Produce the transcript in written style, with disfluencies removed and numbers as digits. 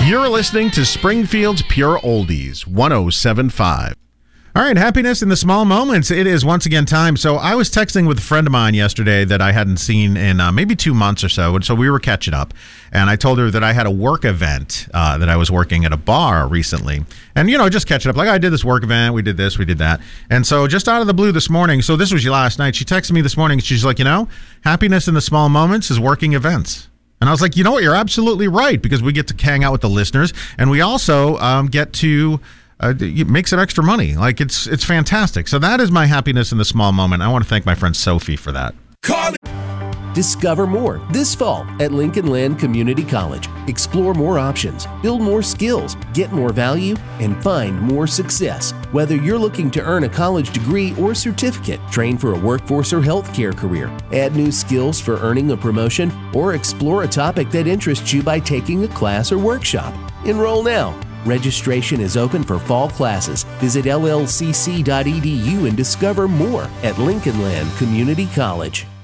You're listening to Springfield's Pure Oldies, 107.5. All right, happiness in the small moments. It is once again time. So I was texting with a friend of mine yesterday that I hadn't seen in maybe 2 months or so. And so we were catching up. And I told her that I had a work event, that I was working at a bar recently. And, just catching up. Like, I did this work event. We did this. We did that. And so just out of the blue this morning, so this was last night, she texted me this morning. She's like, happiness in the small moments is working events. And I was like, you know what? You're absolutely right, because we get to hang out with the listeners. And we also get to... make some extra money. Like, it's fantastic. So that is my happiness in the small moment. I want to thank my friend Sophie for that. Discover more this fall at Lincoln Land Community College. Explore more options, build more skills, get more value, and find more success. Whether you're looking to earn a college degree or certificate, train for a workforce or healthcare career, add new skills for earning a promotion, or explore a topic that interests you by taking a class or workshop. Enroll now. Registration is open for fall classes. Visit llcc.edu and discover more at Lincoln Land Community College.